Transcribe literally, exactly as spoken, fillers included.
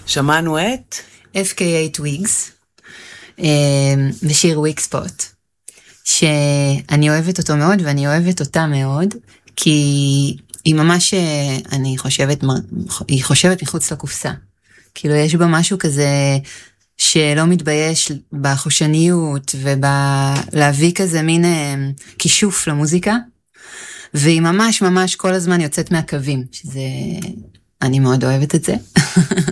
שמענו את? אף קיי איי Twigs, ושיר וויקספוט, שאני אוהבת אותו מאוד, ואני אוהבת אותה מאוד, כי היא ממש, אני חושבת, היא חושבת מחוץ לקופסה. כאילו יש בה משהו כזה שלא מתבייש בחושניות, ובלהביא כזה מין כישוף למוזיקה, והיא ממש ממש כל הזמן יוצאת מהקווים, שזה, אני מאוד אוהבת את זה.